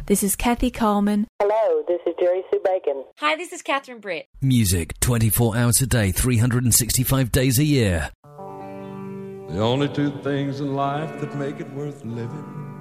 This is Kathy Coleman. Hello, this is Jerry Sue Bacon. Hi, this is Catherine Britt. Music 24 hours a day, 365 days a year. The only two things in life that make it worth living